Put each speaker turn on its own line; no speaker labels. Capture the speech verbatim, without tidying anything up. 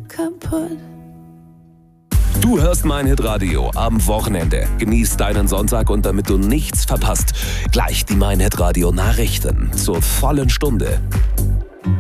kaputt.
Du hörst mein Hitradio am Wochenende. Genieß deinen Sonntag und damit du nichts verpasst, gleich die mein Hitradio Nachrichten zur vollen Stunde.